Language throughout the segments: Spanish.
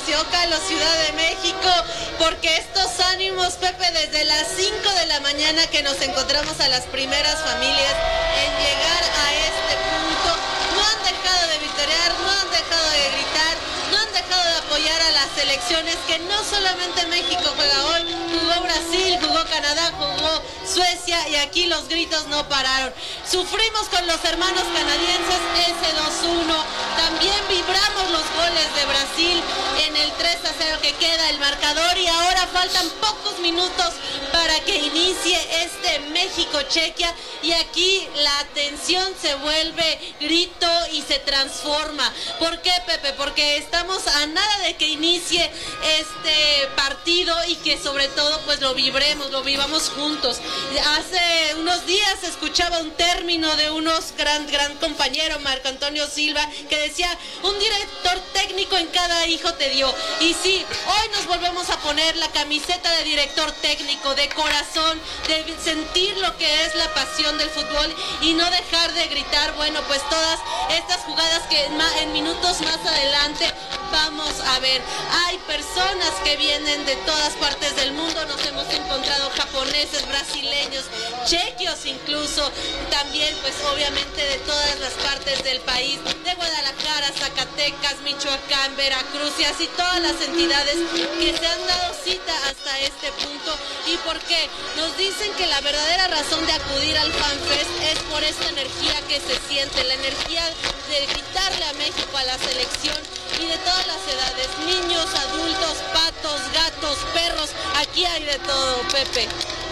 Zócalo, Ciudad de México, porque estos ánimos, Pepe, desde las 5 de la mañana que nos encontramos a las primeras familias en llegar a este punto, no han dejado de victoriar, no han dejado de gritar, no han dejado de apoyar a las selecciones, que no solamente México juega hoy, jugó Brasil, jugó Canadá, jugó Suecia, y aquí los gritos no pararon. Sufrimos con los hermanos canadienses ese 2-1, también vibramos los goles de Brasil en el 3-0 que queda el marcador, y ahora faltan pocos minutos para que inicie este México-Chequia, y aquí la tensión se vuelve grito y se transforma. ¿Por qué, Pepe? Porque estamos a nada de que inicie este partido y que sobre todo pues lo vibremos, lo vivamos juntos. Hace unos días escuchaba un término de unos gran compañero, Marco Antonio Silva, que decía: un director técnico en cada hijo te dio. Y sí, hoy nos volvemos a poner la camiseta de director técnico, de corazón, de sentir lo que es la pasión del fútbol y no dejar de gritar, bueno, pues todas estas jugadas que en minutos más adelante vamos a ver. Hay personas que vienen de todas partes del mundo, nos hemos encontrado japoneses, brasileños, chequios incluso, también pues obviamente de todas las partes del país, de Guadalajara, Zacatecas, Michoacán, Veracruz y así todas las entidades que se han dado cita hasta este punto. ¿Y por qué? Nos dicen que la verdadera razón de acudir al FanFest es por esta energía que se siente, la energía de gritarle a México, a la selección, y de todas las edades, niños, adultos, patos, gatos, perros, aquí hay de todo, Pepe.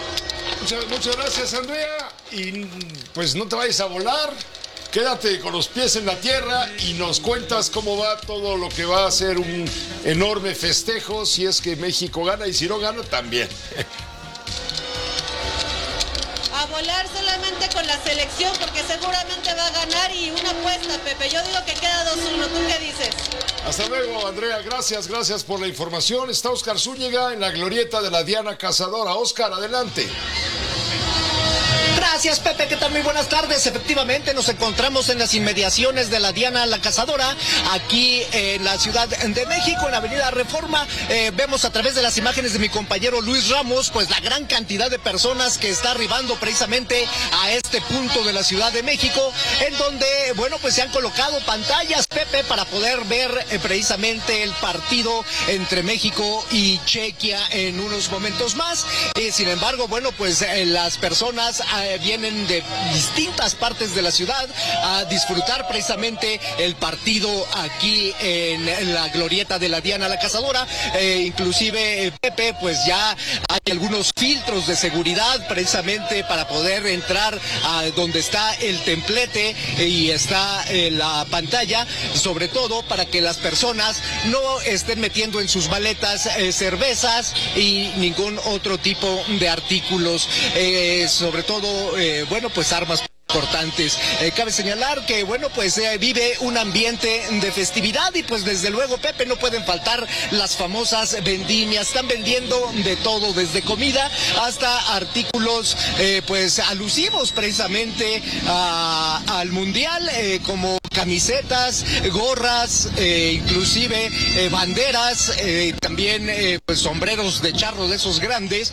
Muchas gracias, Andrea, y pues no te vayas a volar, quédate con los pies en la tierra y nos cuentas cómo va todo lo que va a ser un enorme festejo si es que México gana, y si no gana también. A volar solamente con la selección, porque seguramente va a ganar, y una apuesta, Pepe, yo digo que queda 2-1, ¿tú qué dices? Hasta luego, Andrea, gracias por la información. Está Óscar Zúñiga en la glorieta de la Diana Cazadora. Óscar, adelante. Gracias, Pepe, ¿qué tal? Muy buenas tardes. Efectivamente, nos encontramos en las inmediaciones de la Diana la Cazadora, aquí en la Ciudad de México, en la Avenida Reforma. Vemos a través de las imágenes de mi compañero Luis Ramos, pues la gran cantidad de personas que está arribando precisamente a este punto de la Ciudad de México, en donde, bueno, pues se han colocado pantallas, Pepe, para poder ver precisamente el partido entre México y Chequia en unos momentos más. Sin embargo, bueno, pues las personas vienen de distintas partes de la ciudad a disfrutar precisamente el partido aquí en la glorieta de la Diana la Cazadora. Inclusive, Pepe, pues ya hay algunos filtros de seguridad precisamente para poder entrar a donde está el templete y está la pantalla, sobre todo para que las personas no estén metiendo en sus maletas cervezas y ningún otro tipo de artículos, sobre todo, bueno, pues armas importantes. Cabe señalar que, bueno, pues vive un ambiente de festividad y pues desde luego, Pepe, no pueden faltar las famosas vendimias. Están vendiendo de todo, desde comida hasta artículos pues alusivos precisamente al mundial, como camisetas, gorras, inclusive banderas, también pues sombreros de charro de esos grandes,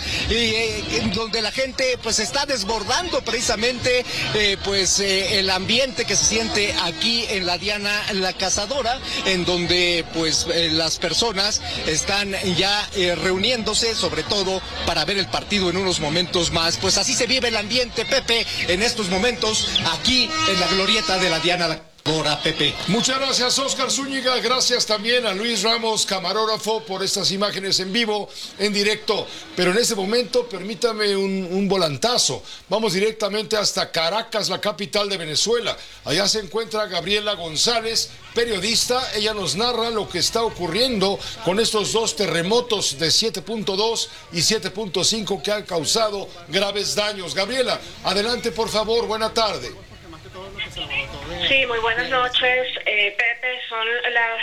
donde la gente pues está desbordando precisamente pues el ambiente que se siente aquí en la Diana la Cazadora, en donde pues las personas están ya reuniéndose, sobre todo para ver el partido en unos momentos más. Pues así se vive el ambiente, Pepe, en estos momentos aquí en la glorieta de la Diana la Cazadora, Pepe. Muchas gracias, Óscar Zúñiga. Gracias también a Luis Ramos, camarógrafo, por estas imágenes en vivo, en directo. Pero en este momento, permítame un volantazo. Vamos directamente hasta Caracas, la capital de Venezuela. Allá se encuentra Gabriela González, periodista. Ella nos narra lo que está ocurriendo con estos dos terremotos de 7.2 y 7.5 que han causado graves daños. Gabriela, adelante, por favor. Buena tarde. Sí, muy buenas noches, Pepe. Son las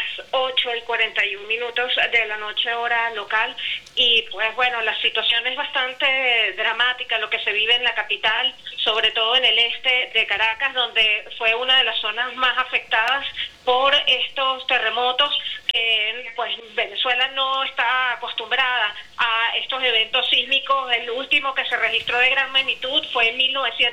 8:41 de la noche, hora local, y pues bueno, la situación es bastante dramática, lo que se vive en la capital, sobre todo en el este de Caracas, donde fue una de las zonas más afectadas por estos terremotos que pues Venezuela no está acostumbrada a estos eventos sísmicos. El último que se registró de gran magnitud fue en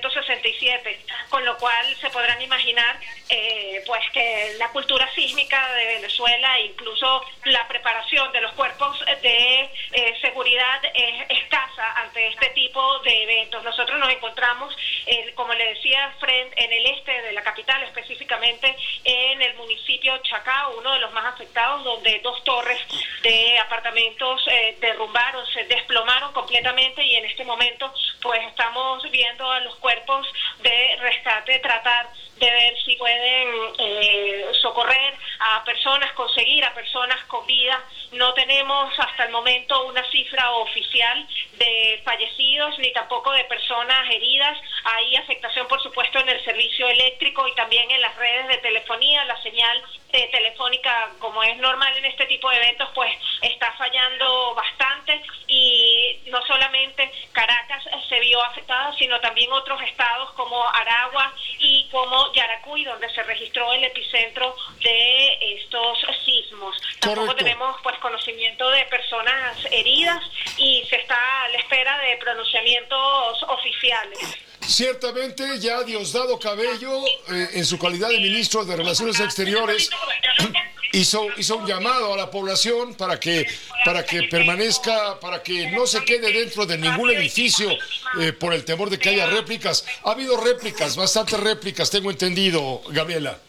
1967, con lo cual se podrán imaginar pues que la cultura sísmica de Venezuela, incluso la preparación de los cuerpos de seguridad es escasa ante este tipo de eventos. Nosotros nos encontramos, como le decía, en el este de la capital, específicamente en el municipio Chacao, uno de los más afectados, donde 2 torres de apartamentos derrumbaron, se desplomaron completamente, y en este momento pues estamos viendo a los cuerpos de rescate tratar de ver si pueden socorrer a personas, conseguir a personas con vida. No tenemos hasta el momento una cifra oficial de fallecidos ni tampoco de personas heridas. Hay afectación, por supuesto, en el servicio eléctrico y también en las redes de telefonía. La señal telefónica, como es normal en este tipo de eventos, pues está fallando bastante, y no solamente Caracas se vio afectada, sino también otros estados como Aragua y como Yaracuy, donde se registró el epicentro de estos sismos. Tampoco tenemos pues conocimiento de personas heridas, y se está a la espera de pronunciamientos oficiales. Ciertamente, ya Diosdado Cabello, en su calidad de ministro de Relaciones Exteriores, hizo un llamado a la población para que permanezca, para que no se quede dentro de ningún edificio por el temor de que haya réplicas. Ha habido réplicas, bastantes réplicas, tengo entendido, Gabriela.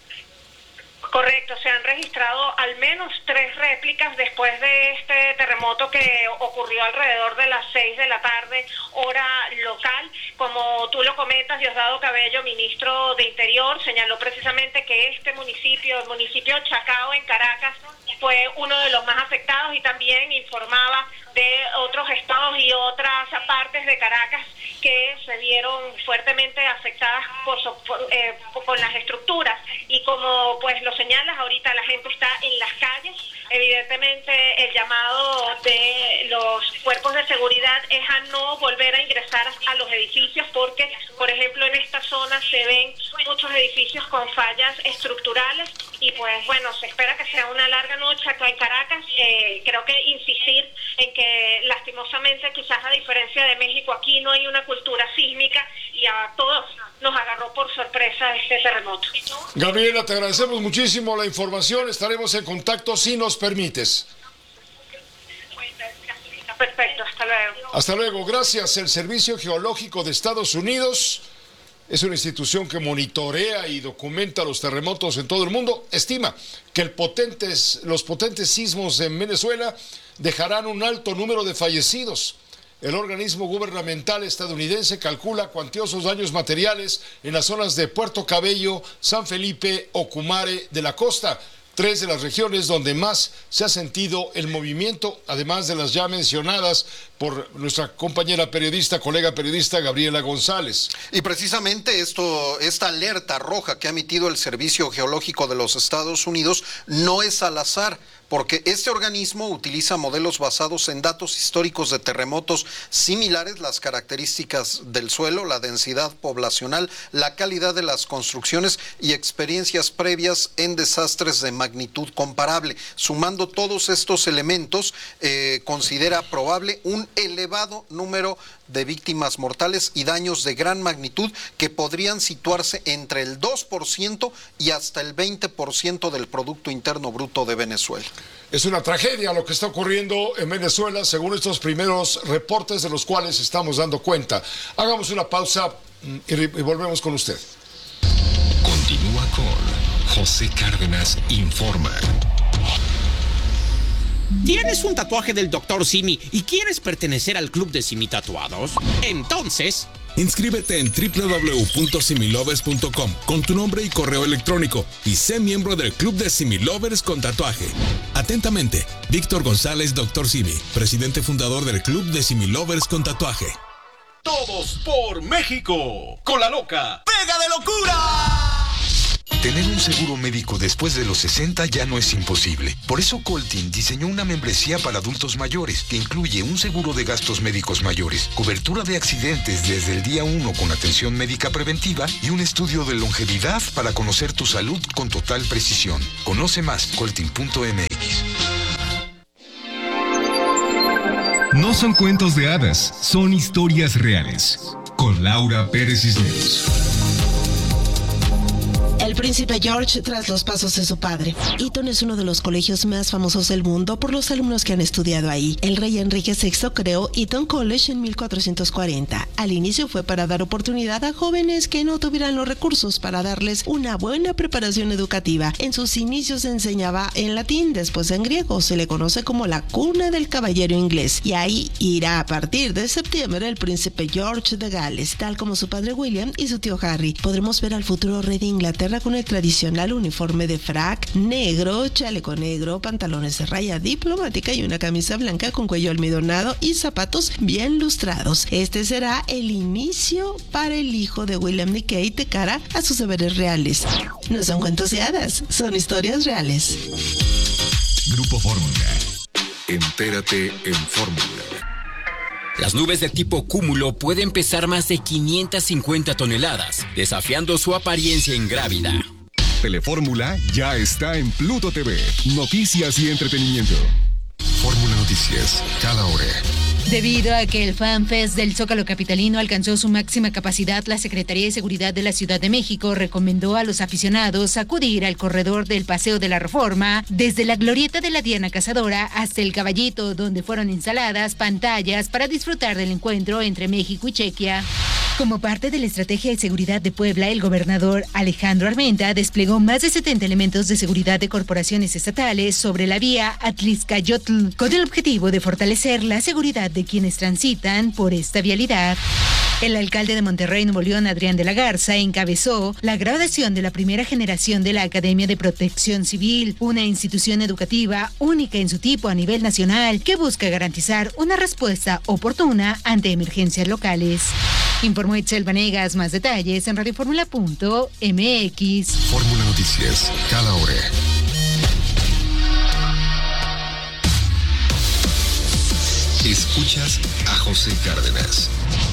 Correcto, se han registrado al menos 3 réplicas después de este terremoto que ocurrió alrededor de las 6 de la tarde, hora local. Como tú lo comentas, Diosdado Cabello, ministro de Interior, señaló precisamente que este municipio, el municipio Chacao en Caracas, fue uno de los más afectados, y también informaba de otros estados y otras partes de Caracas que se vieron fuertemente afectadas con las estructuras. Y como pues lo señalas, ahorita la gente está en las calles. Evidentemente el llamado de los cuerpos de seguridad es a no volver a ingresar a los edificios, porque por ejemplo en esta zona se ven muchos edificios con fallas estructurales, y pues bueno, se espera que sea una larga noche acá en Caracas. Creo que insistir en que lastimosamente, quizás a diferencia de México, aquí no hay una cultura sísmica, y a todos nos agarró por sorpresa este terremoto. Gabriela, te agradecemos muchísimo la información, estaremos en contacto si nos permites. Perfecto, hasta luego. Hasta luego, gracias. El Servicio Geológico de Estados Unidos es una institución que monitorea y documenta los terremotos en todo el mundo. Estima que los potentes sismos en Venezuela dejarán un alto número de fallecidos. El organismo gubernamental estadounidense calcula cuantiosos daños materiales en las zonas de Puerto Cabello, San Felipe, Ocumare de la Costa, 3 de las regiones donde más se ha sentido el movimiento, además de las ya mencionadas por nuestra compañera periodista, colega periodista Gabriela González. Y precisamente esta alerta roja que ha emitido el Servicio Geológico de los Estados Unidos no es al azar, porque este organismo utiliza modelos basados en datos históricos de terremotos similares, las características del suelo, la densidad poblacional, la calidad de las construcciones y experiencias previas en desastres de magnitud comparable. Sumando todos estos elementos, considera probable un elevado número de víctimas mortales y daños de gran magnitud que podrían situarse entre el 2% y hasta el 20% del Producto Interno Bruto de Venezuela. Es una tragedia lo que está ocurriendo en Venezuela, según estos primeros reportes de los cuales estamos dando cuenta. Hagamos una pausa y volvemos con usted. Continúa con José Cárdenas Informa. ¿Tienes un tatuaje del Dr. Simi y quieres pertenecer al club de Simi Tatuados? Entonces, inscríbete en www.similovers.com con tu nombre y correo electrónico y sé miembro del club de Similovers con tatuaje. Atentamente, Víctor González, Dr. Simi, presidente fundador del club de Similovers con tatuaje. Todos por México, con la loca ¡Pega de locura! Tener un seguro médico después de los 60 ya no es imposible. Por eso Coltin diseñó una membresía para adultos mayores que incluye un seguro de gastos médicos mayores, cobertura de accidentes desde el día 1 con atención médica preventiva y un estudio de longevidad para conocer tu salud con total precisión. Conoce más, coltin.mx. No son cuentos de hadas, son historias reales. Con Laura Pérez Cisneros. El príncipe George tras los pasos de su padre. Eton es uno de los colegios más famosos del mundo por los alumnos que han estudiado ahí. El rey Enrique VI creó Eton College en 1440. Al inicio fue para dar oportunidad a jóvenes que no tuvieran los recursos para darles una buena preparación educativa. En sus inicios se enseñaba en latín, después en griego. Se le conoce como la cuna del caballero inglés. Y ahí irá a partir de septiembre el príncipe George de Gales, tal como su padre William y su tío Harry. Podremos ver al futuro rey de Inglaterra con el tradicional uniforme de frac negro, chaleco negro, pantalones de raya diplomática y una camisa blanca con cuello almidonado y zapatos bien lustrados. Este será el inicio para el hijo de William y Kate de cara a sus deberes reales. No son cuentos de hadas, son historias reales. Grupo Fórmula. Entérate en Fórmula. Las nubes de tipo cúmulo pueden pesar más de 550 toneladas, desafiando su apariencia ingrávida. Telefórmula ya está en Pluto TV. Noticias y entretenimiento. Fórmula Noticias, cada hora. Debido a que el FanFest del Zócalo capitalino alcanzó su máxima capacidad, la Secretaría de Seguridad de la Ciudad de México recomendó a los aficionados acudir al corredor del Paseo de la Reforma, desde la glorieta de la Diana Cazadora hasta el Caballito, donde fueron instaladas pantallas para disfrutar del encuentro entre México y Chequia. Como parte de la estrategia de seguridad de Puebla, el gobernador Alejandro Armenta desplegó más de 70 elementos de seguridad de corporaciones estatales sobre la vía Atlixcayotl, con el objetivo de fortalecer la seguridad de quienes transitan por esta vialidad. El alcalde de Monterrey, Nuevo León, Adrián de la Garza, encabezó la graduación de la primera generación de la Academia de Protección Civil, una institución educativa única en su tipo a nivel nacional que busca garantizar una respuesta oportuna ante emergencias locales. Informó Itzel Vanegas. Más detalles en radioformula.mx. Fórmula Noticias, cada hora. Escuchas a José Cárdenas.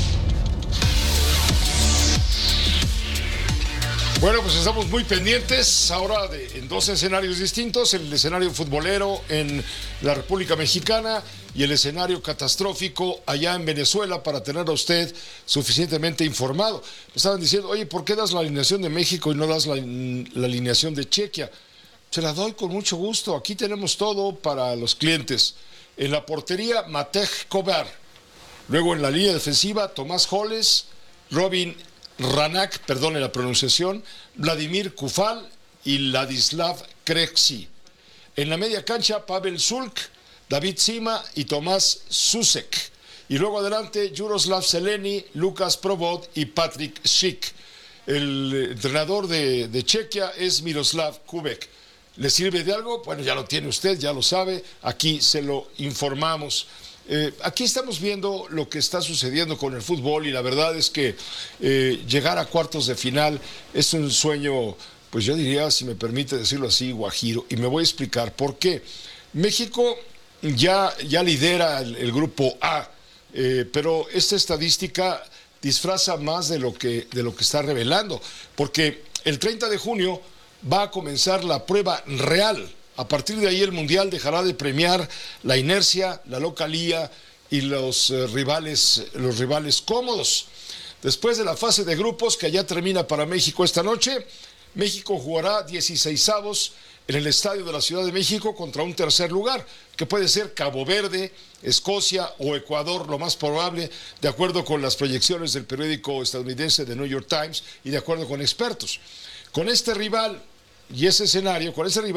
Bueno, pues estamos muy pendientes ahora en dos escenarios distintos, el escenario futbolero en la República Mexicana y el escenario catastrófico allá en Venezuela para tener a usted suficientemente informado. Me estaban diciendo, oye, ¿por qué das la alineación de México y no das la alineación de Chequia? Se la doy con mucho gusto, aquí tenemos todo para los clientes. En la portería, Matej Kovar. Luego en la línea defensiva, Tomás Holes, Robin Ranak, perdone la pronunciación, Vladimir Kufal y Ladislav Krejci. En la media cancha, Pavel Zulk, David Sima y Tomás Susek. Y luego adelante, Juroslav Zeleny, Lucas Probot y Patrick Schick. El entrenador de Chequia es Miroslav Kubek. ¿Le sirve de algo? Bueno, ya lo tiene usted, ya lo sabe, aquí se lo informamos. Aquí estamos viendo lo que está sucediendo con el fútbol y la verdad es que llegar a cuartos de final es un sueño, pues yo diría, si me permite decirlo así, guajiro, y me voy a explicar por qué. México ya lidera el grupo A, pero esta estadística disfraza más de lo que está revelando, porque el 30 de junio va a comenzar la prueba real. A partir de ahí el Mundial dejará de premiar la inercia, la localía y los rivales cómodos. Después de la fase de grupos que ya termina para México esta noche, México jugará 16avos en el estadio de la Ciudad de México contra un tercer lugar, que puede ser Cabo Verde, Escocia o Ecuador, lo más probable, de acuerdo con las proyecciones del periódico estadounidense The New York Times y de acuerdo con expertos. Con este rival y ese escenario,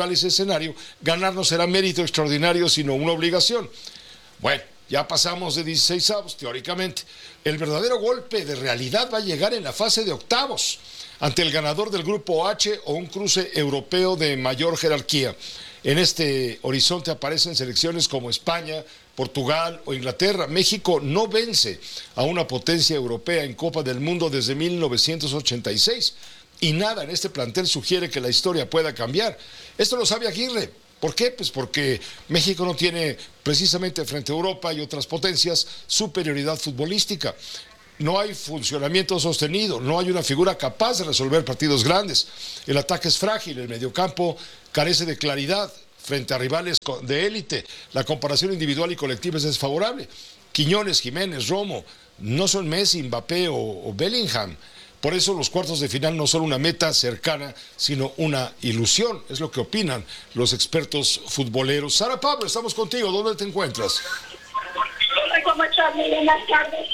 ganar no será mérito extraordinario, sino una obligación. Bueno, ya pasamos de 16avos, teóricamente. El verdadero golpe de realidad va a llegar en la fase de octavos, ante el ganador del grupo H o un cruce europeo de mayor jerarquía. En este horizonte aparecen selecciones como España, Portugal o Inglaterra. México no vence a una potencia europea en Copa del Mundo desde 1986. Y nada en este plantel sugiere que la historia pueda cambiar. Esto lo sabe Aguirre. ¿Por qué? Pues porque México no tiene, precisamente frente a Europa y otras potencias, superioridad futbolística. No hay funcionamiento sostenido, no hay una figura capaz de resolver partidos grandes. El ataque es frágil, el mediocampo carece de claridad, frente a rivales de élite. La comparación individual y colectiva es desfavorable. Quiñones, Jiménez, Romo, no son Messi, Mbappé o Bellingham. Por eso los cuartos de final no son una meta cercana, sino una ilusión. Es lo que opinan los expertos futboleros. Sara Pablo, estamos contigo. ¿Dónde te encuentras? ¿Cómo estás? Muy buenas tardes.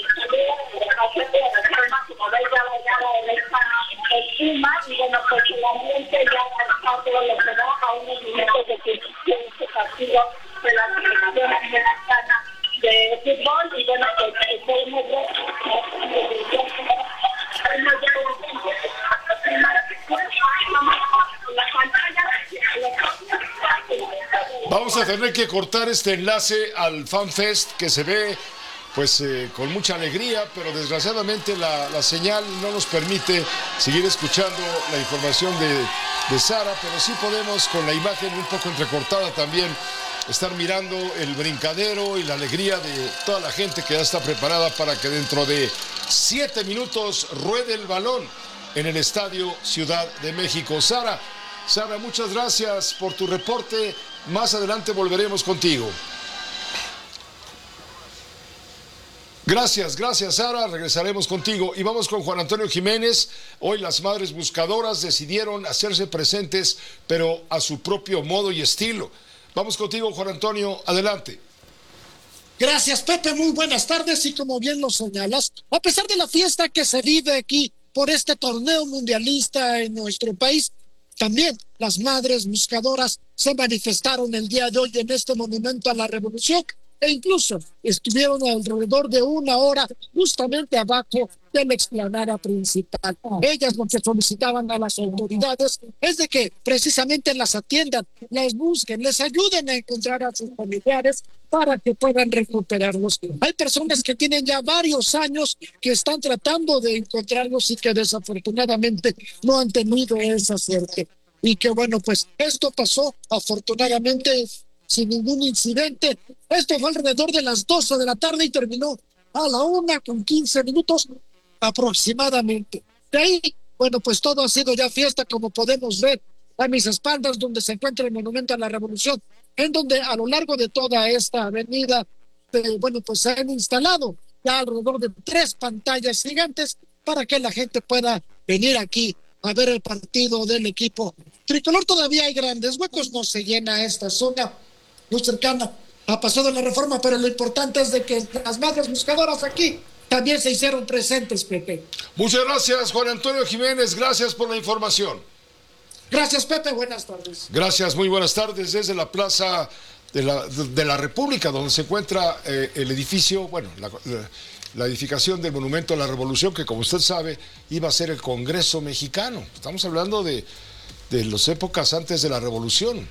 Y bueno, pues el ambiente ya ha todo lo que da a unos minutos de que este partido de la selección mexicana de fútbol. Y bueno, pues podemos ver vamos a tener que cortar este enlace al FanFest que se ve pues con mucha alegría, pero desgraciadamente la señal no nos permite seguir escuchando la información de Sara, pero sí podemos con la imagen un poco entrecortada también estar mirando el brincadero y la alegría de toda la gente que ya está preparada para que dentro de 7 minutos ruede el balón en el Estadio Ciudad de México. Sara, muchas gracias por tu reporte. Más adelante volveremos contigo. Gracias, Sara, regresaremos contigo. Y vamos con Juan Antonio Jiménez. Hoy las madres buscadoras decidieron hacerse presentes, pero a su propio modo y estilo. Vamos contigo, Juan Antonio, adelante. Gracias, Pepe, muy buenas tardes. Y como bien lo señalas, a pesar de la fiesta que se vive aquí por este torneo mundialista en nuestro país, también las madres buscadoras se manifestaron el día de hoy en este monumento a la Revolución, e incluso estuvieron alrededor de 1 hora justamente abajo de la explanada principal. Ellas lo que solicitaban a las autoridades es de que precisamente las atiendan, las busquen, les ayuden a encontrar a sus familiares para que puedan recuperarlos. Hay personas que tienen ya varios años que están tratando de encontrarlos y que desafortunadamente no han tenido esa suerte. Y que bueno, pues esto pasó afortunadamente sin ningún incidente. Esto fue alrededor de las 12 de la tarde y terminó a la 1:15 aproximadamente. De ahí, bueno, pues todo ha sido ya fiesta, como podemos ver a mis espaldas, donde se encuentra el Monumento a la Revolución, en donde a lo largo de toda esta avenida, bueno, pues se han instalado ya alrededor de 3 pantallas gigantes para que la gente pueda venir aquí a ver el partido del equipo tricolor. Todavía hay grandes huecos, no se llena esta zona muy cercana a Paseo de la Reforma, pero lo importante es de que las madres buscadoras aquí también se hicieron presentes, Pepe. Muchas gracias, Juan Antonio Jiménez, gracias por la información. Gracias, Pepe, buenas tardes. Gracias, muy buenas tardes desde la Plaza de la República, donde se encuentra el edificio, bueno, la edificación del Monumento a la Revolución, que como usted sabe, iba a ser el Congreso Mexicano. Estamos hablando de las épocas antes de la Revolución.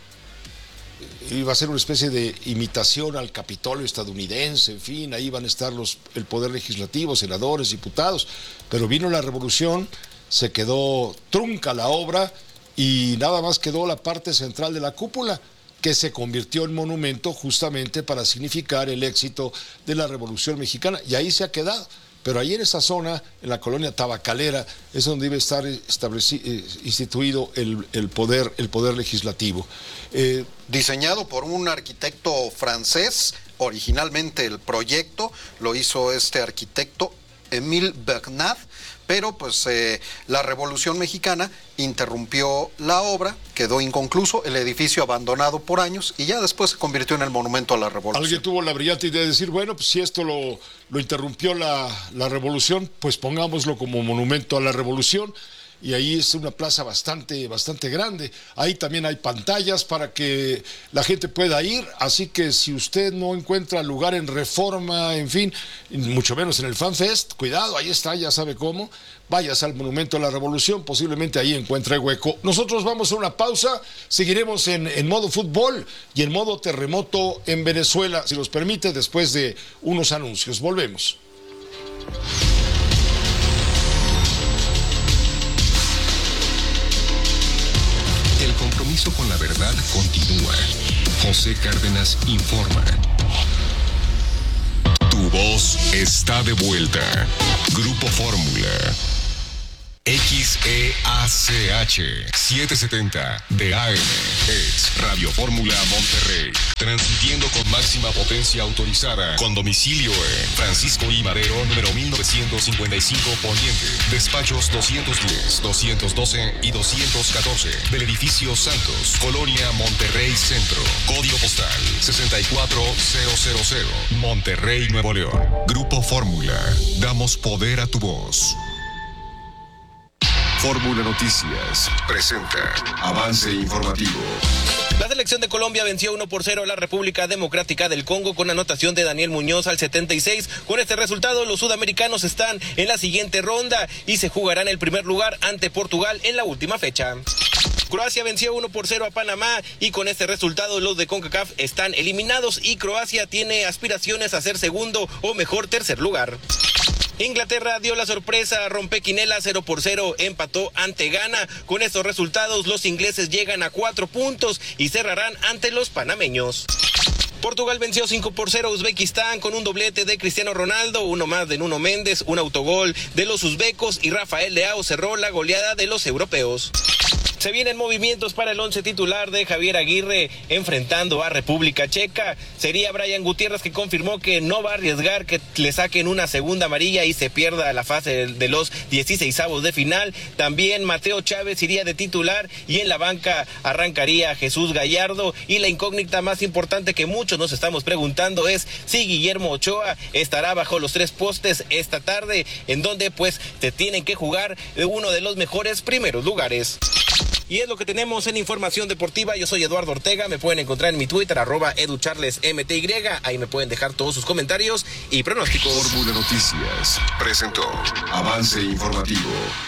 Iba a ser una especie de imitación al Capitolio estadounidense, en fin, ahí van a estar el poder legislativo, senadores, diputados, pero vino la revolución, se quedó trunca la obra y nada más quedó la parte central de la cúpula, que se convirtió en monumento justamente para significar el éxito de la Revolución Mexicana, y ahí se ha quedado. Pero ahí en esa zona, en la colonia tabacalera, es donde debe estar instituido el poder legislativo. Diseñado por un arquitecto francés, originalmente el proyecto lo hizo este arquitecto Émile Bernard, pero pues la Revolución Mexicana interrumpió la obra, quedó inconcluso, el edificio abandonado por años y ya después se convirtió en el Monumento a la Revolución. Alguien tuvo la brillante idea de decir, bueno, pues si esto lo interrumpió la Revolución, pues pongámoslo como Monumento a la Revolución. Y ahí es una plaza bastante grande. Ahí también hay pantallas para que la gente pueda ir, así que si usted no encuentra lugar en Reforma, en fin, mucho menos en el FanFest, cuidado, ahí está, ya sabe cómo, váyase al Monumento a la Revolución, posiblemente ahí encuentre hueco. Nosotros vamos a una pausa, seguiremos en modo fútbol y en modo terremoto en Venezuela, si nos permite, después de unos anuncios. Volvemos. Con la verdad continúa. José Cárdenas informa. Tu voz está de vuelta. Grupo Fórmula. XEACH 770 de AM es Radio Fórmula Monterrey, transmitiendo con máxima potencia autorizada, con domicilio en Francisco I. Madero, número 1955 Poniente, despachos 210, 212 y 214 del edificio Santos, Colonia Monterrey Centro, código postal 64000, Monterrey, Nuevo León. Grupo Fórmula, damos poder a tu voz. Fórmula Noticias presenta Avance Informativo. La selección de Colombia venció 1-0 a la República Democrática del Congo con anotación de Daniel Muñoz al 76. Con este resultado, los sudamericanos están en la siguiente ronda y se jugarán el primer lugar ante Portugal en la última fecha. Croacia venció 1-0 a Panamá y con este resultado los de CONCACAF están eliminados y Croacia tiene aspiraciones a ser segundo o mejor tercer lugar. Inglaterra dio la sorpresa, rompequinela 0-0, empató ante Ghana. Con estos resultados los ingleses llegan a 4 puntos y cerrarán ante los panameños. Portugal venció 5-0 a Uzbekistán con un doblete de Cristiano Ronaldo, uno más de Nuno Méndez, un autogol de los uzbecos y Rafael Leao cerró la goleada de los europeos. Se vienen movimientos para el 11 titular de Javier Aguirre enfrentando a República Checa. Sería Brian Gutiérrez, que confirmó que no va a arriesgar que le saquen una segunda amarilla y se pierda la fase de los 16avos de final. También Mateo Chávez iría de titular y en la banca arrancaría Jesús Gallardo. Y la incógnita más importante que muchos nos estamos preguntando es si Guillermo Ochoa estará bajo los 3 postes esta tarde, en donde pues se tienen que jugar uno de los mejores primeros lugares. Y es lo que tenemos en información deportiva. Yo soy Eduardo Ortega, me pueden encontrar en mi Twitter, @educharlesmty, ahí me pueden dejar todos sus comentarios y pronósticos. Fórmula Noticias presentó Avance Informativo.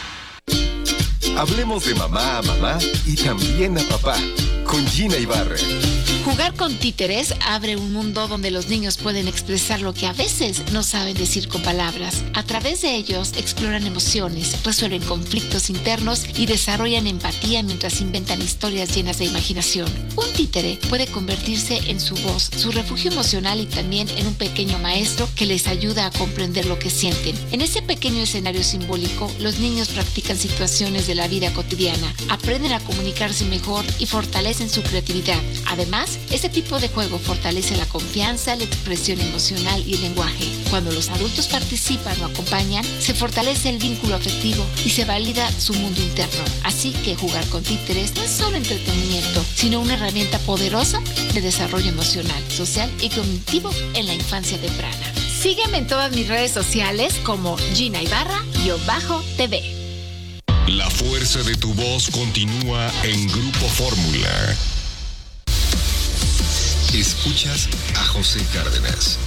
Hablemos de mamá a mamá y también a papá, con Gina Ibarra. Jugar con títeres abre un mundo donde los niños pueden expresar lo que a veces no saben decir con palabras. A través de ellos exploran emociones, resuelven conflictos internos y desarrollan empatía mientras inventan historias llenas de imaginación. Un títere puede convertirse en su voz, su refugio emocional y también en un pequeño maestro que les ayuda a comprender lo que sienten. En ese pequeño escenario simbólico, los niños practican situaciones de la vida cotidiana, aprenden a comunicarse mejor y fortalecen su creatividad. Además, este tipo de juego fortalece la confianza, la expresión emocional y el lenguaje. Cuando los adultos participan o acompañan, se fortalece el vínculo afectivo y se valida su mundo interno. Así que jugar con títeres no es solo entretenimiento, sino una herramienta poderosa de desarrollo emocional, social y cognitivo en la infancia temprana. Sígueme en todas mis redes sociales como Gina Ibarra-TV. La fuerza de tu voz continúa en Grupo Fórmula. Escuchas a José Cárdenas.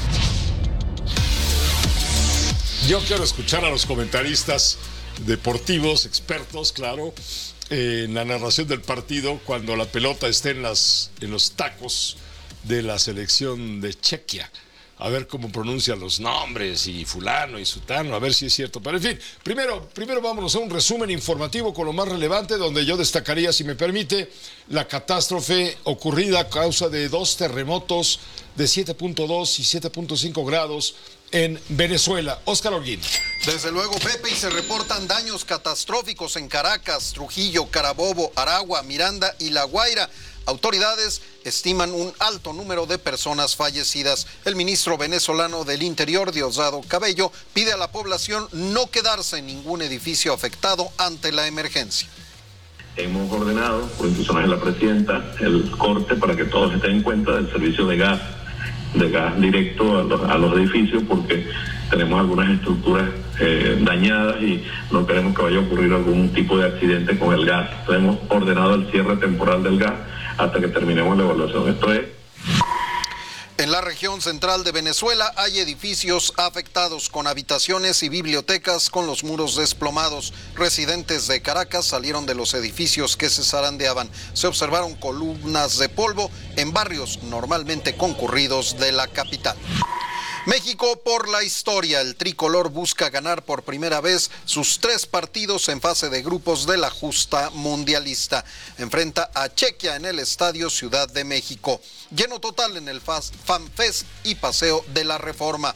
Yo quiero escuchar a los comentaristas deportivos, expertos, claro, en la narración del partido cuando la pelota esté en los tacos de la selección de Chequia. A ver cómo pronuncian los nombres y fulano y sutano, a ver si es cierto. Pero en fin, primero vámonos a un resumen informativo con lo más relevante, donde yo destacaría, si me permite, la catástrofe ocurrida a causa de 2 terremotos de 7.2 y 7.5 grados en Venezuela. Óscar Holguín. Desde luego, Pepe, y se reportan daños catastróficos en Caracas, Trujillo, Carabobo, Aragua, Miranda y La Guaira. Autoridades estiman un alto número de personas fallecidas. El ministro venezolano del Interior, Diosdado Cabello, pide a la población no quedarse en ningún edificio afectado ante la emergencia. Hemos ordenado, por instrucciones de la presidenta, el corte para que todos estén en cuenta del servicio de gas directo a los edificios, porque tenemos algunas estructuras dañadas y no queremos que vaya a ocurrir algún tipo de accidente con el gas. Entonces, hemos ordenado el cierre temporal del gas hasta que terminemos la evaluación. Esto es. En la región central de Venezuela hay edificios afectados con habitaciones y bibliotecas con los muros desplomados. Residentes de Caracas salieron de los edificios que se zarandeaban. Se observaron columnas de polvo en barrios normalmente concurridos de la capital. México por la historia. El tricolor busca ganar por primera vez sus 3 partidos en fase de grupos de la justa mundialista. Enfrenta a Chequia en el Estadio Ciudad de México. Lleno total en el FanFest y Paseo de la Reforma.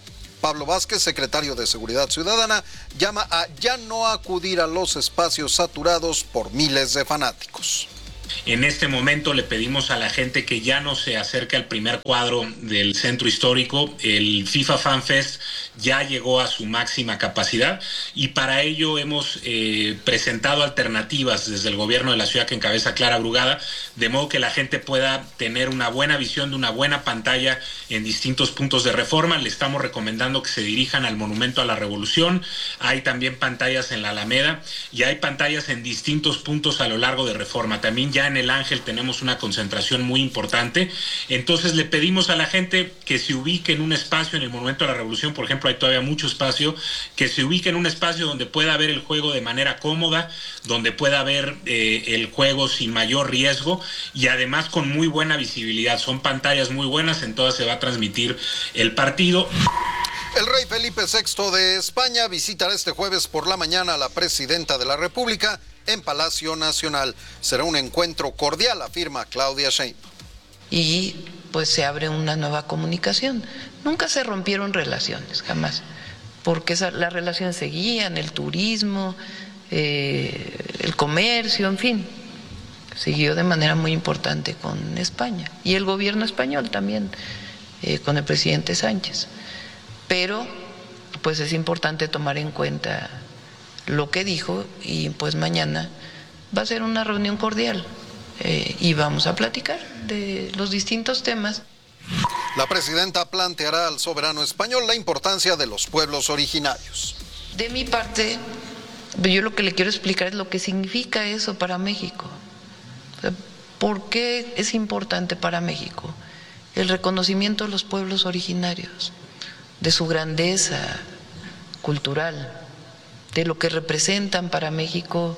Pablo Vázquez, secretario de Seguridad Ciudadana, llama a ya no acudir a los espacios saturados por miles de fanáticos. En este momento le pedimos a la gente que ya no se acerque al primer cuadro del centro histórico. El FIFA Fan Fest ya llegó a su máxima capacidad y para ello hemos presentado alternativas desde el gobierno de la ciudad que encabeza Clara Brugada, de modo que la gente pueda tener una buena visión de una buena pantalla en distintos puntos de Reforma. Le estamos recomendando que se dirijan al Monumento a la Revolución. Hay también pantallas en la Alameda y hay pantallas en distintos puntos a lo largo de Reforma. También ya en el Ángel tenemos una concentración muy importante. Entonces le pedimos a la gente que se ubique en un espacio en el Monumento a la Revolución, por ejemplo, hay todavía mucho espacio, que se ubique en un espacio donde pueda ver el juego de manera cómoda, donde pueda ver el juego sin mayor riesgo y además con muy buena visibilidad. Son pantallas muy buenas, en todas se va a transmitir el partido. El rey Felipe VI de España visitará este jueves por la mañana a la presidenta de la República en Palacio Nacional. Será un encuentro cordial, afirma Claudia Sheinbaum. Y pues se abre una nueva comunicación. Nunca se rompieron relaciones, jamás, porque las relaciones seguían, el turismo, el comercio, en fin, siguió de manera muy importante con España. Y el gobierno español también, con el presidente Sánchez. Pero pues es importante tomar en cuenta lo que dijo y pues mañana va a ser una reunión cordial y vamos a platicar de los distintos temas. La presidenta planteará al soberano español la importancia de los pueblos originarios. De mi parte, yo lo que le quiero explicar es lo que significa eso para México. O sea, ¿por qué es importante para México el reconocimiento de los pueblos originarios, de su grandeza cultural, de lo que representan para México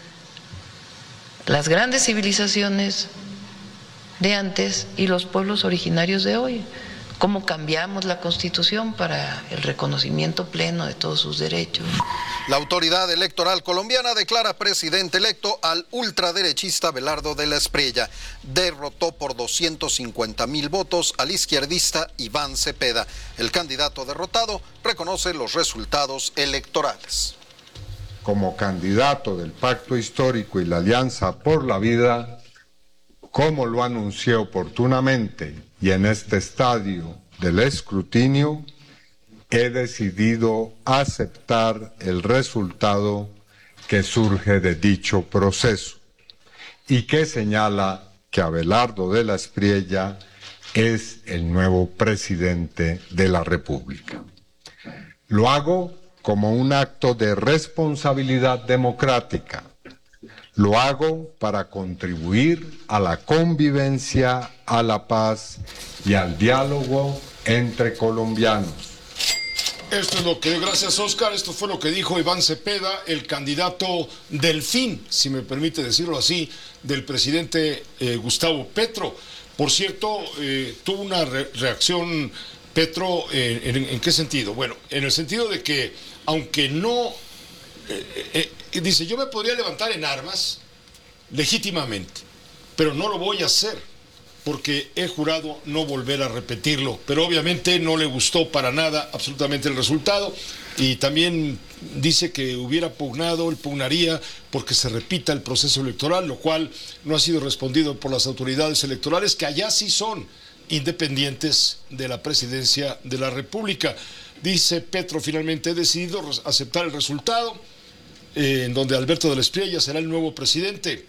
las grandes civilizaciones de antes y los pueblos originarios de hoy? ¿Cómo cambiamos la Constitución para el reconocimiento pleno de todos sus derechos? La autoridad electoral colombiana declara presidente electo al ultraderechista Abelardo de la Espriella. Derrotó por 250,000 votos al izquierdista Iván Cepeda. El candidato derrotado reconoce los resultados electorales. Como candidato del Pacto Histórico y la Alianza por la Vida, como lo anuncié oportunamente y en este estadio del escrutinio, he decidido aceptar el resultado que surge de dicho proceso y que señala que Abelardo de la Espriella es el nuevo presidente de la República. Lo hago como un acto de responsabilidad democrática. Lo hago para contribuir a la convivencia, a la paz y al diálogo entre colombianos. Esto es lo que, gracias Oscar, esto fue lo que dijo Iván Cepeda, el candidato delfín, si me permite decirlo así, del presidente Gustavo Petro. Por cierto, tuvo una reacción Petro, ¿en qué sentido? Bueno, en el sentido de que, aunque no... dice, yo me podría levantar en armas legítimamente, pero no lo voy a hacer porque he jurado no volver a repetirlo. Pero obviamente no le gustó para nada absolutamente el resultado y también dice que él pugnaría porque se repita el proceso electoral, lo cual no ha sido respondido por las autoridades electorales, que allá sí son independientes de la presidencia de la República. Dice Petro, finalmente he decidido aceptar el resultado, en donde Alberto de la Espriella será el nuevo presidente.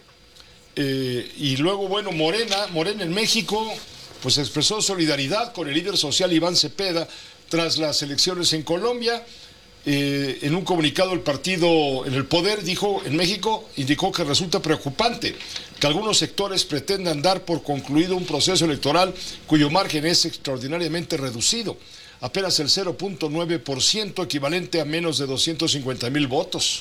Y luego, bueno, Morena en México, pues expresó solidaridad con el líder social Iván Cepeda tras las elecciones en Colombia. En un comunicado, el partido en el poder en México indicó que resulta preocupante que algunos sectores pretendan dar por concluido un proceso electoral cuyo margen es extraordinariamente reducido, apenas el 0.9%, equivalente a menos de 250,000 votos.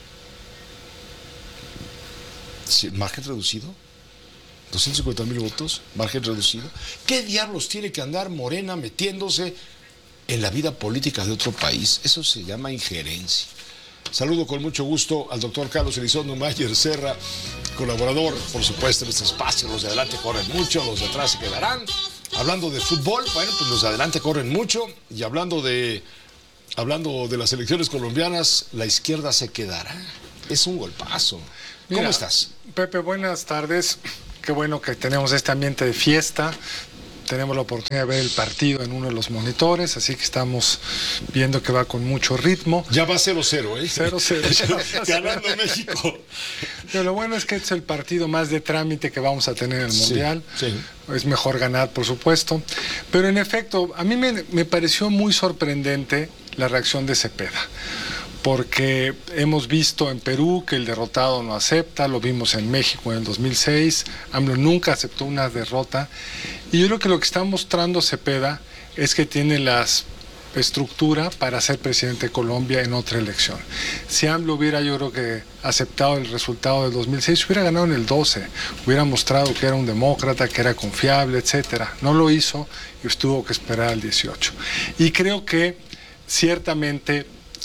¿Margen reducido? ¿250,000 votos? ¿Margen reducido? ¿Qué diablos tiene que andar Morena metiéndose en la vida política de otro país? Eso se llama injerencia. Saludo con mucho gusto al doctor Carlos Elizondo Mayer Serra, colaborador, por supuesto, en este espacio. Los de adelante corren mucho, los de atrás se quedarán. Hablando de fútbol, bueno, pues los de adelante corren mucho. Y hablando de hablando de las elecciones colombianas, la izquierda se quedará. Es un golpazo. ¿Cómo estás? Pepe, buenas tardes. Qué bueno que tenemos este ambiente de fiesta. Tenemos la oportunidad de ver el partido en uno de los monitores, así que estamos viendo que va con mucho ritmo. Ya va 0-0, ¿eh? 0-0. Ganando México. Pero lo bueno es que es el partido más de trámite que vamos a tener en el Mundial. Sí. Es mejor ganar, por supuesto. Pero en efecto, a mí me pareció muy sorprendente la reacción de Cepeda. Porque hemos visto en Perú que el derrotado no acepta, lo vimos en México en el 2006, AMLO nunca aceptó una derrota, y yo creo que lo que está mostrando Cepeda es que tiene la estructura para ser presidente de Colombia en otra elección. Si AMLO hubiera, yo creo que, aceptado el resultado del 2006, hubiera ganado en el 12, hubiera mostrado que era un demócrata, que era confiable, etcétera. No lo hizo y tuvo que esperar al 18. Y creo que, ciertamente,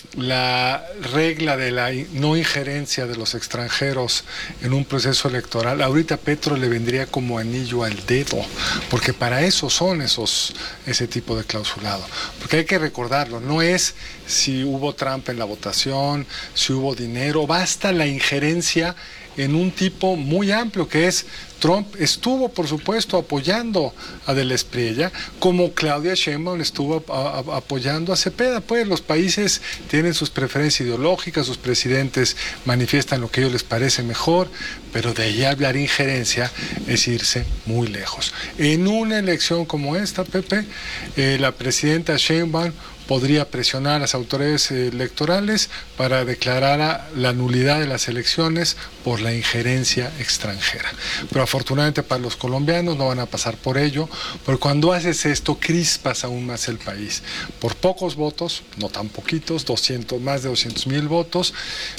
la regla de la no injerencia de los extranjeros en un proceso electoral, ahorita a Petro le vendría como anillo al dedo, porque para eso son ese tipo de clausulado. Porque hay que recordarlo, no es si hubo trampa en la votación, si hubo dinero, basta la injerencia en un tipo muy amplio que es Trump. Estuvo, por supuesto, apoyando a Del Espriella, como Claudia Sheinbaum estuvo apoyando a Cepeda. Pues los países tienen sus preferencias ideológicas, sus presidentes manifiestan lo que a ellos les parece mejor, pero de ahí a hablar injerencia es irse muy lejos. En una elección como esta, Pepe, la presidenta Sheinbaum podría presionar a las autoridades electorales para declarar la nulidad de las elecciones por la injerencia extranjera. Pero afortunadamente para los colombianos no van a pasar por ello, porque cuando haces esto crispas aún más el país. Por pocos votos, no tan poquitos, más de 200,000 votos,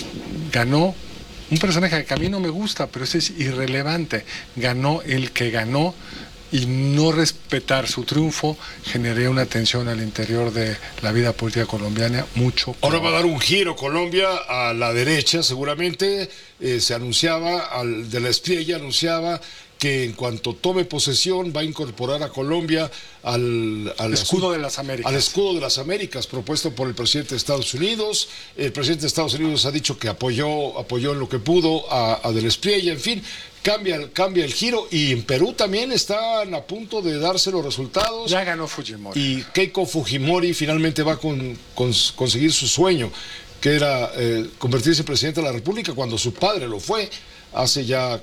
ganó un personaje que a mí no me gusta, pero eso es irrelevante. Ganó el que ganó, y no respetar su triunfo generaría una tensión al interior de la vida política colombiana mucho. Ahora va a dar un giro Colombia a la derecha, seguramente. Se anunciaba, Del Espriella anunciaba que en cuanto tome posesión va a incorporar a Colombia al escudo de las Américas. Al escudo de las Américas propuesto por el presidente de Estados Unidos. El presidente de Estados Unidos ha dicho que apoyó en lo que pudo a Del Espriella, en fin. Cambia el giro, y en Perú también están a punto de darse los resultados. Ya ganó Fujimori. Y Keiko Fujimori finalmente va a conseguir su sueño, que era convertirse en presidente de la República, cuando su padre lo fue hace ya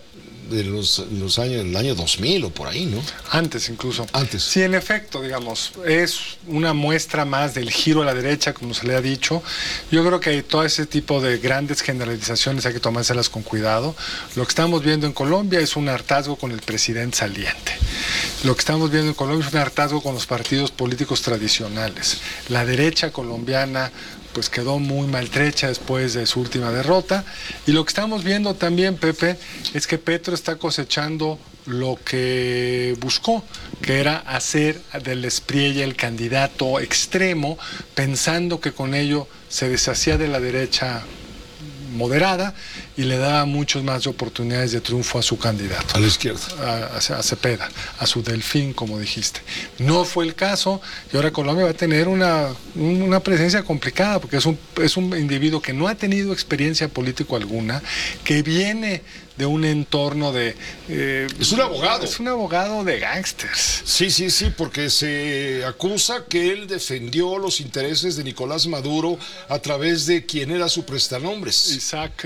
el año 2000 o por ahí, ¿no? Antes incluso. Antes. Sí, en efecto, digamos, es una muestra más del giro a la derecha, como se le ha dicho. Yo creo que todo ese tipo de grandes generalizaciones hay que tomárselas con cuidado. Lo que estamos viendo en Colombia es un hartazgo con el presidente saliente. Lo que estamos viendo en Colombia es un hartazgo con los partidos políticos tradicionales. La derecha colombiana pues quedó muy maltrecha después de su última derrota, y lo que estamos viendo también, Pepe, es que Petro está cosechando lo que buscó, que era hacer Del Espriella el candidato extremo, pensando que con ello se deshacía de la derecha moderada y le daba muchas más oportunidades de triunfo a su candidato. A la izquierda. A Cepeda, a su delfín, como dijiste. No fue el caso, y ahora Colombia va a tener una presencia complicada, porque es un individuo que no ha tenido experiencia política alguna, que viene de un entorno de... es un abogado. Es un abogado de gángsters. Sí, porque se acusa que él defendió los intereses de Nicolás Maduro a través de quien era su prestanombres. Isaac,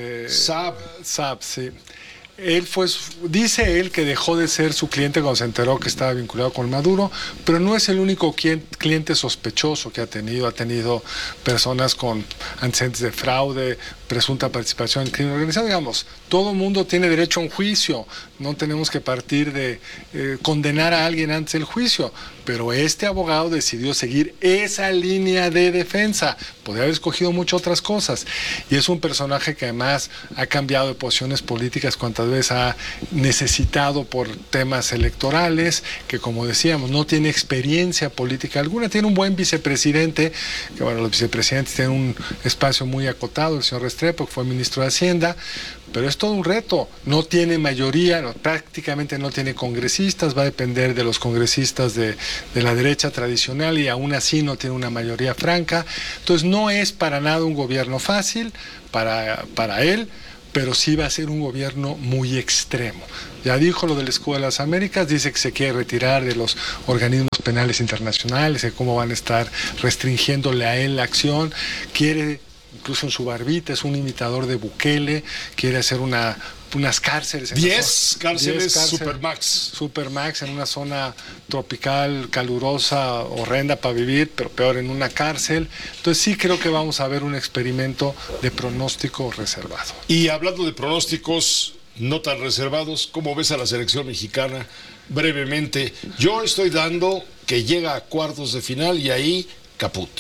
Saab, sí. Dice él que dejó de ser su cliente cuando se enteró que estaba vinculado con Maduro, pero no es el único cliente sospechoso que ha tenido. Ha tenido personas con antecedentes de fraude, presunta participación en crimen organizado. Digamos, todo mundo tiene derecho a un juicio, no tenemos que partir de condenar a alguien antes del juicio, pero este abogado decidió seguir esa línea de defensa. Podría haber escogido muchas otras cosas, y es un personaje que además ha cambiado de posiciones políticas cuantas muchas veces ha necesitado por temas electorales, que como decíamos, no tiene experiencia política alguna, tiene un buen vicepresidente, que bueno, los vicepresidentes tienen un espacio muy acotado, el señor Restrepo, que fue ministro de Hacienda, pero es todo un reto, no tiene mayoría, prácticamente no tiene congresistas, va a depender de los congresistas de la derecha tradicional y aún así no tiene una mayoría franca, entonces no es para nada un gobierno fácil para él, pero sí va a ser un gobierno muy extremo. Ya dijo lo del escudo de las Américas, dice que se quiere retirar de los organismos penales internacionales, de cómo van a estar restringiéndole a él la acción, quiere, incluso en su barbita, es un imitador de Bukele, quiere hacer unas cárceles. 10 cárceles Supermax en una zona tropical, calurosa, horrenda para vivir, pero peor en una cárcel. Entonces sí creo que vamos a ver un experimento de pronóstico reservado. Y hablando de pronósticos no tan reservados, ¿cómo ves a la selección mexicana? Brevemente, yo estoy dando que llega a cuartos de final y ahí caput.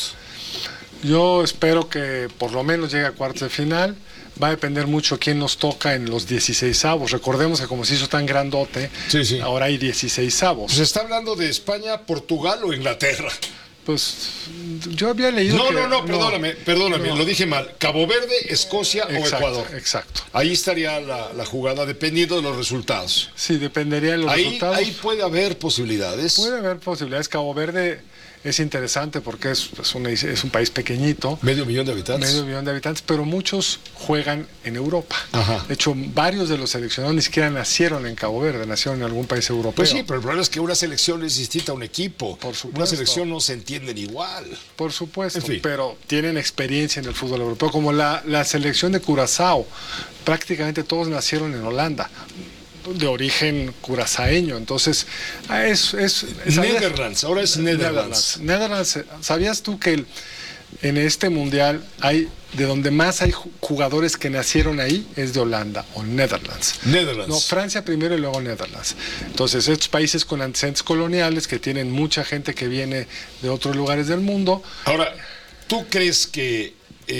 Yo espero que por lo menos llegue a cuartos de final. Va a depender mucho quién nos toca en los 16avos. Recordemos que como se hizo tan grandote, ahora hay 16avos. Pues está hablando de España, Portugal o Inglaterra. Pues yo había leído perdóname, lo dije mal. Cabo Verde, Escocia o Ecuador. Exacto. Ahí estaría la jugada dependiendo de los resultados. Sí, dependería de los resultados. Ahí puede haber posibilidades. Puede haber posibilidades. Cabo Verde es interesante porque es un país pequeñito. Medio millón de habitantes, pero muchos juegan en Europa. Ajá. De hecho, varios de los seleccionados ni siquiera nacieron en Cabo Verde, nacieron en algún país europeo. Pues sí, pero el problema es que una selección es distinta a un equipo. Por supuesto. Una selección no se entienden igual. Por supuesto, en fin. Pero tienen experiencia en el fútbol europeo, como la selección de Curazao. Prácticamente todos nacieron en Holanda, de origen curazaeño, entonces Netherlands, ahora es Netherlands. ¿Sabías tú que en este mundial de donde más hay jugadores que nacieron ahí es de Holanda o Netherlands? No, Francia primero y luego Netherlands. Entonces estos países con antecedentes coloniales que tienen mucha gente que viene de otros lugares del mundo. Ahora, ¿tú crees que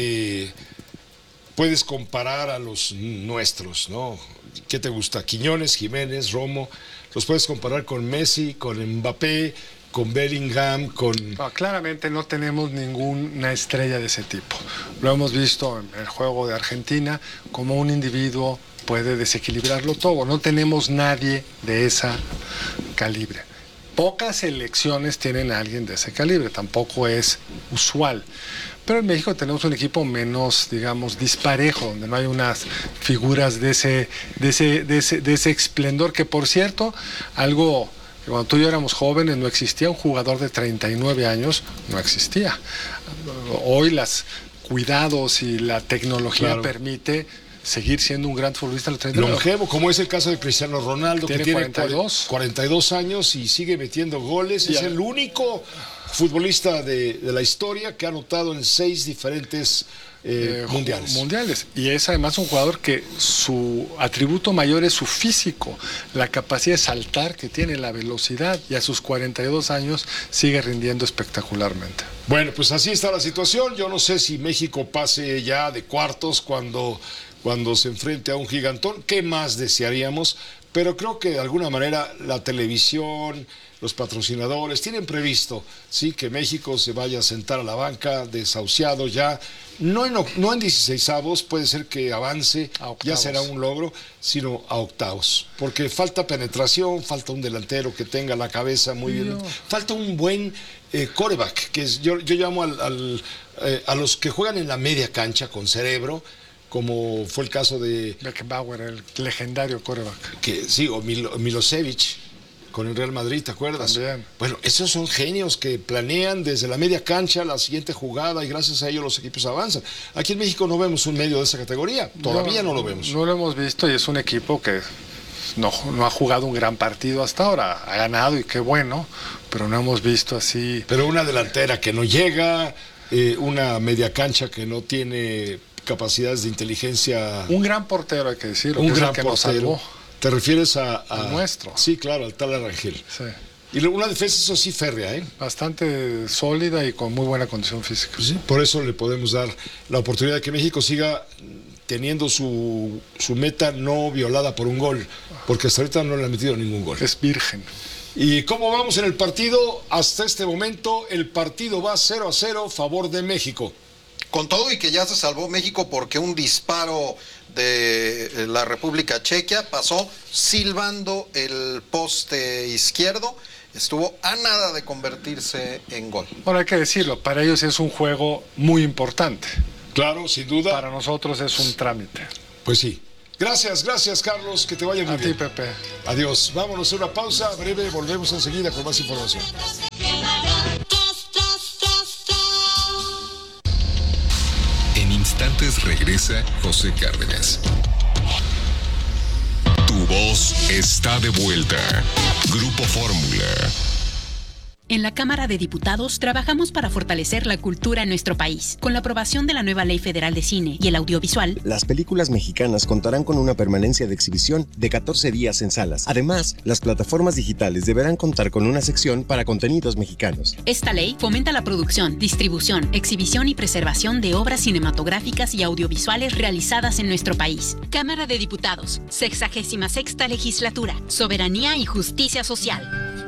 puedes comparar a los nuestros, no? ¿Qué te gusta? Quiñones, Jiménez, Romo, ¿los puedes comparar con Messi, con Mbappé, con Bellingham, con...? No, claramente no tenemos ninguna estrella de ese tipo. Lo hemos visto en el juego de Argentina, como un individuo puede desequilibrarlo todo. No tenemos nadie de esa calibre. Pocas selecciones tienen a alguien de ese calibre, tampoco es usual. Pero en México tenemos un equipo menos, digamos, disparejo, donde no hay unas figuras de ese esplendor, que por cierto, algo que cuando tú y yo éramos jóvenes no existía, un jugador de 39 años no existía. Hoy los cuidados y la tecnología permite seguir siendo un gran futbolista a los 39. Longevo, como es el caso de Cristiano Ronaldo, que tiene 42 años y sigue metiendo goles, es el único futbolista de la historia que ha anotado en 6 diferentes mundiales. Y es además un jugador que su atributo mayor es su físico, la capacidad de saltar que tiene, la velocidad, y a sus 42 años sigue rindiendo espectacularmente. Bueno, pues así está la situación. Yo no sé si México pase ya de cuartos cuando se enfrente a un gigantón. ¿Qué más desearíamos? Pero creo que de alguna manera la televisión, los patrocinadores tienen previsto, sí, que México se vaya a sentar a la banca, desahuciado ya, no en 16avos, puede ser que avance, ya será un logro, sino a octavos, porque falta penetración, falta un delantero que tenga la cabeza muy bien, falta un buen quarterback, que yo llamo a los que juegan en la media cancha con cerebro, como fue el caso de Beckenbauer, el legendario quarterback. O Milosevic con el Real Madrid, ¿te acuerdas? También. Bueno, esos son genios que planean desde la media cancha la siguiente jugada y gracias a ello los equipos avanzan. Aquí en México no vemos un medio de esa categoría, todavía no lo vemos. No lo hemos visto y es un equipo que no ha jugado un gran partido hasta ahora, ha ganado y qué bueno, pero no hemos visto así. Pero una delantera que no llega, una media cancha que no tiene capacidades de inteligencia. Un gran portero, hay que decirlo. Un gran portero. ¿Te refieres a nuestro? Sí, claro, al tal Arangel. Sí. Y una defensa, eso sí, férrea, ¿eh? Bastante sólida y con muy buena condición física. Pues sí, por eso le podemos dar la oportunidad de que México siga teniendo su meta no violada por un gol, porque hasta ahorita no le han metido ningún gol. Es virgen. ¿Y cómo vamos en el partido? Hasta este momento el partido va 0-0 favor de México. Con todo y que ya se salvó México porque un disparo de la República Checa pasó silbando el poste izquierdo, estuvo a nada de convertirse en gol. Ahora hay que decirlo, para ellos es un juego muy importante. Claro, sin duda. Para nosotros es un trámite. Pues sí. Gracias, Carlos, que te vaya muy bien. A ti, Pepe. Adiós. Vámonos a una pausa breve, volvemos enseguida con más información. En instantes regresa José Cárdenas. Tu voz está de vuelta. Grupo Fórmula. En la Cámara de Diputados trabajamos para fortalecer la cultura en nuestro país. Con la aprobación de la nueva Ley Federal de Cine y el Audiovisual, las películas mexicanas contarán con una permanencia de exhibición de 14 días en salas. Además, las plataformas digitales deberán contar con una sección para contenidos mexicanos. Esta ley fomenta la producción, distribución, exhibición y preservación de obras cinematográficas y audiovisuales realizadas en nuestro país. Cámara de Diputados, 66ª Legislatura, Soberanía y Justicia Social.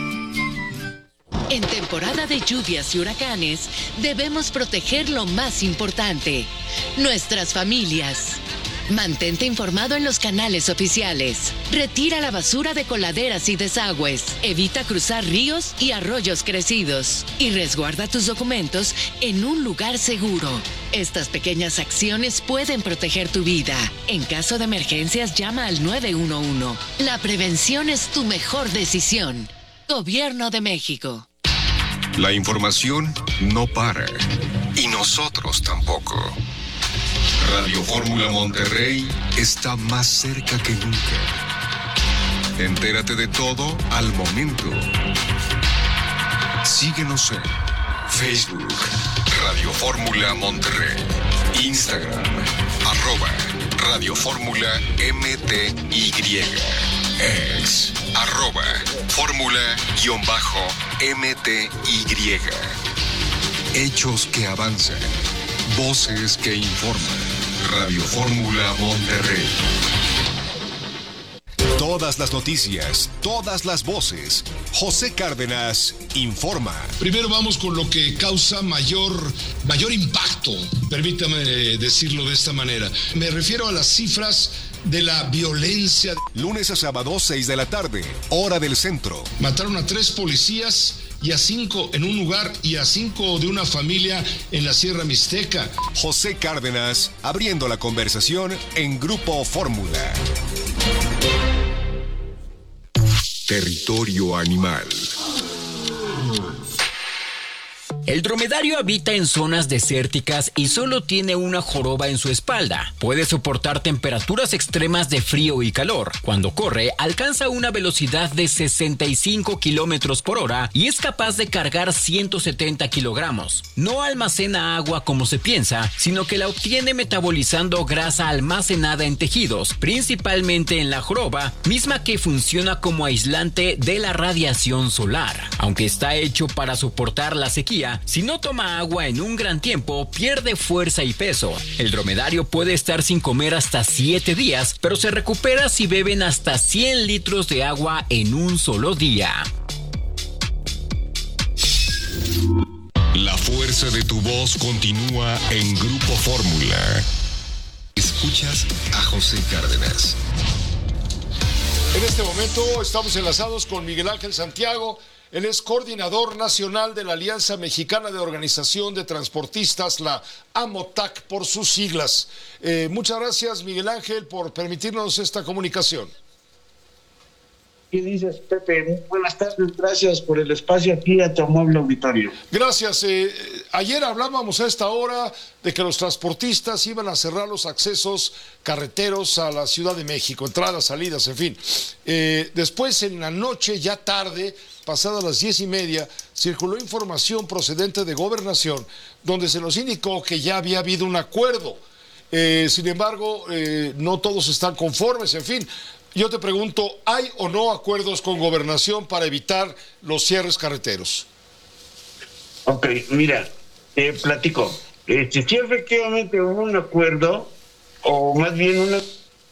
En temporada de lluvias y huracanes, debemos proteger lo más importante, nuestras familias. Mantente informado en los canales oficiales. Retira la basura de coladeras y desagües. Evita cruzar ríos y arroyos crecidos. Y resguarda tus documentos en un lugar seguro. Estas pequeñas acciones pueden proteger tu vida. En caso de emergencias, llama al 911. La prevención es tu mejor decisión. Gobierno de México. La información no para. Y nosotros tampoco. Radio Fórmula Monterrey está más cerca que nunca. Entérate de todo al momento. Síguenos en Facebook, Radio Fórmula Monterrey, Instagram, @Radio Fórmula MTY, ex, @Fórmula_MTY. Hechos que avanzan, voces que informan. Radio Fórmula Monterrey. Todas las noticias, todas las voces. José Cárdenas informa. Primero vamos con lo que causa mayor impacto, permítame decirlo de esta manera. Me refiero a las cifras de la violencia. Lunes a sábado, 6 de la tarde, hora del centro. Mataron a 3 policías y a 5 en un lugar y a 5 de una familia en la Sierra Mixteca. José Cárdenas abriendo la conversación en Grupo Fórmula. Territorio animal. El dromedario habita en zonas desérticas y solo tiene una joroba en su espalda. Puede soportar temperaturas extremas de frío y calor. Cuando corre, alcanza una velocidad de 65 kilómetros por hora y es capaz de cargar 170 kilogramos. No almacena agua como se piensa, sino que la obtiene metabolizando grasa almacenada en tejidos, principalmente en la joroba, misma que funciona como aislante de la radiación solar. Aunque está hecho para soportar la sequía, si no toma agua en un gran tiempo, pierde fuerza y peso. El dromedario puede estar sin comer hasta 7 días, pero se recupera si beben hasta 100 litros de agua en un solo día. La fuerza de tu voz continúa en Grupo Fórmula. Escuchas a José Cárdenas. En este momento estamos enlazados con Miguel Ángel Santiago. Él es coordinador nacional de la Alianza Mexicana de Organización de Transportistas, la AMOTAC por sus siglas. Muchas gracias, Miguel Ángel, por permitirnos esta comunicación. ¿Qué dices, Pepe? Muy buenas tardes, gracias por el espacio aquí a tu amable auditorio. Gracias. Ayer hablábamos a esta hora de que los transportistas iban a cerrar los accesos carreteros a la Ciudad de México, entradas, salidas, en fin. Después, en la noche, ya tarde, pasadas las 10:30, circuló información procedente de Gobernación, donde se nos indicó que ya había habido un acuerdo. Sin embargo, no todos están conformes, en fin. Yo te pregunto, ¿hay o no acuerdos con Gobernación para evitar los cierres carreteros? Ok, mira, platico. Sí, efectivamente hubo un acuerdo o más bien una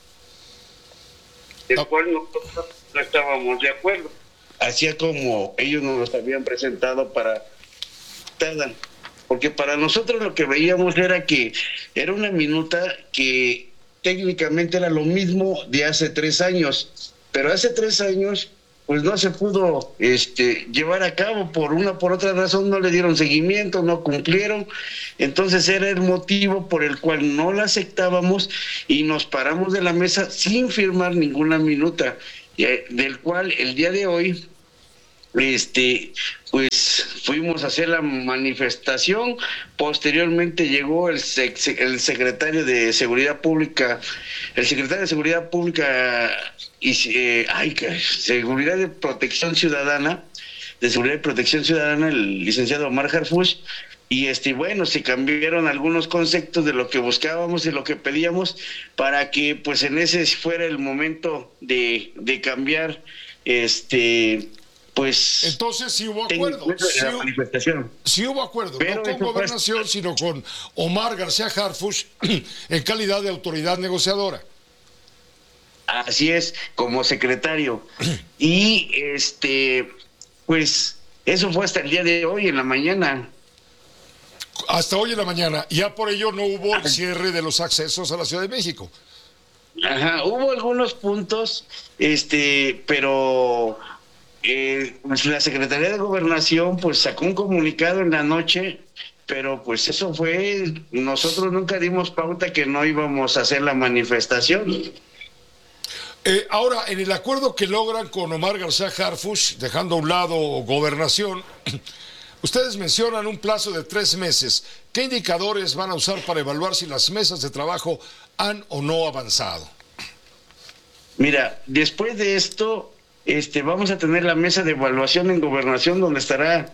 del cual nosotros no estábamos de acuerdo, hacía como ellos nos los habían presentado para porque para nosotros lo que veíamos era que era una minuta que técnicamente era lo mismo de hace 3 años, pero hace 3 años pues no se pudo llevar a cabo por otra razón, no le dieron seguimiento, no cumplieron, entonces era el motivo por el cual no la aceptábamos y nos paramos de la mesa sin firmar ninguna minuta, del cual el día de hoy pues fuimos a hacer la manifestación. Posteriormente llegó el secretario de Seguridad Pública y Seguridad de Protección Ciudadana, el licenciado Omar Harfuch, y bueno, se cambiaron algunos conceptos de lo que buscábamos y lo que pedíamos para que pues en ese fuera el momento de cambiar pues entonces sí hubo acuerdo. Sí hubo acuerdo, pero no con Gobernación, sino con Omar García Harfuch en calidad de autoridad negociadora. Así es, como secretario. Y pues eso fue hasta el día de hoy en la mañana. Hasta hoy en la mañana. Ya por ello no hubo el cierre de los accesos a la Ciudad de México. Ajá, hubo algunos puntos, pero pues la Secretaría de Gobernación pues sacó un comunicado en la noche, pero pues eso fue, nosotros nunca dimos pauta que no íbamos a hacer la manifestación. Ahora, en el acuerdo que logran con Omar García Harfuch, dejando a un lado Gobernación, ustedes mencionan un plazo de 3 meses. ¿Qué indicadores van a usar para evaluar si las mesas de trabajo han o no avanzado? Mira, después de esto vamos a tener la mesa de evaluación en Gobernación, donde estará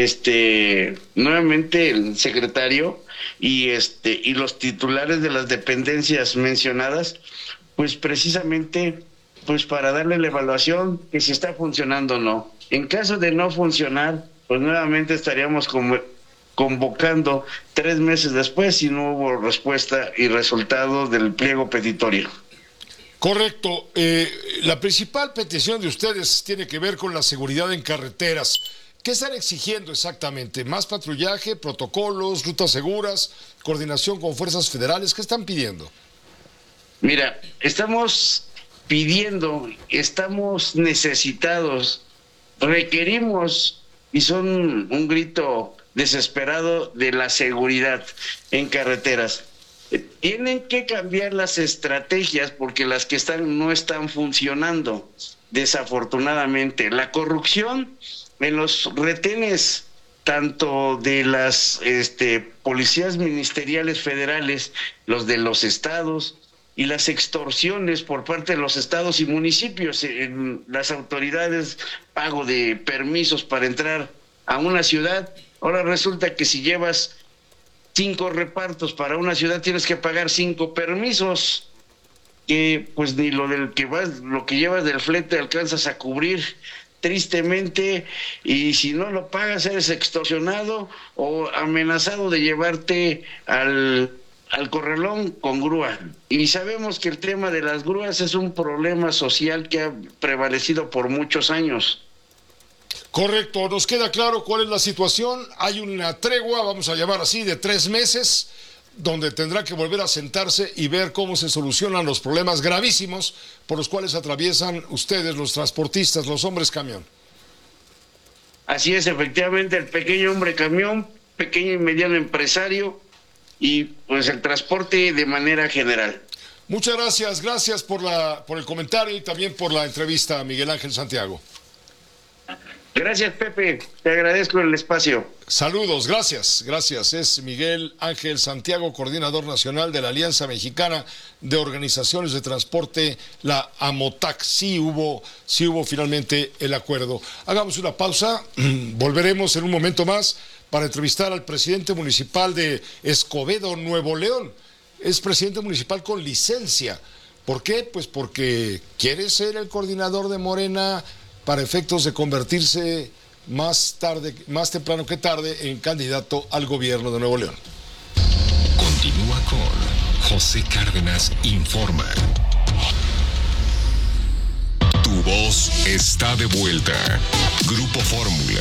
nuevamente el secretario y los titulares de las dependencias mencionadas, pues precisamente pues para darle la evaluación que si está funcionando o no. En caso de no funcionar, pues nuevamente estaríamos convocando 3 meses después si no hubo respuesta y resultado del pliego petitorio. Correcto. La principal petición de ustedes tiene que ver con la seguridad en carreteras. ¿Qué están exigiendo exactamente? ¿Más patrullaje, protocolos, rutas seguras, coordinación con fuerzas federales? ¿Qué están pidiendo? Mira, estamos pidiendo, estamos necesitados, requerimos, y son un grito desesperado de la seguridad en carreteras. Tienen que cambiar las estrategias porque las que están no están funcionando, desafortunadamente. La corrupción en los retenes, tanto de las policías ministeriales federales, los de los estados, y las extorsiones por parte de los estados y municipios, en las autoridades, pago de permisos para entrar a una ciudad. Ahora resulta que si llevas 5 repartos para una ciudad tienes que pagar 5 permisos, que pues ni lo que llevas del flete alcanzas a cubrir, tristemente, y si no lo pagas eres extorsionado o amenazado de llevarte al corralón con grúa. Y sabemos que el tema de las grúas es un problema social que ha prevalecido por muchos años. Correcto, nos queda claro cuál es la situación. Hay una tregua, vamos a llamar así, de 3 meses, donde tendrá que volver a sentarse y ver cómo se solucionan los problemas gravísimos por los cuales atraviesan ustedes, los transportistas, los hombres camión. Así es, efectivamente, el pequeño hombre camión, pequeño y mediano empresario, y pues el transporte de manera general. Muchas gracias por el comentario y también por la entrevista, Miguel Ángel Santiago. Gracias, Pepe, te agradezco el espacio. Saludos, gracias. Es Miguel Ángel Santiago, coordinador nacional de la Alianza Mexicana de Organizaciones de Transporte, la AMOTAC. Sí hubo finalmente el acuerdo. Hagamos una pausa, volveremos en un momento más para entrevistar al presidente municipal de Escobedo, Nuevo León. Es presidente municipal con licencia. ¿Por qué? Pues porque quiere ser el coordinador de Morena para efectos de convertirse más temprano que tarde en candidato al gobierno de Nuevo León. Continúa con José Cárdenas informa. Tu voz está de vuelta. Grupo Fórmula.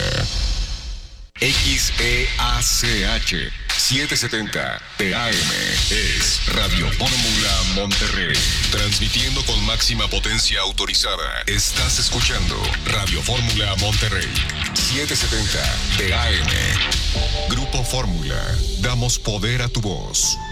XEACH 770 AM es Radio Fórmula Monterrey. Transmitiendo con máxima potencia autorizada. Estás escuchando Radio Fórmula Monterrey 770 AM. Grupo Fórmula. Damos poder a tu voz.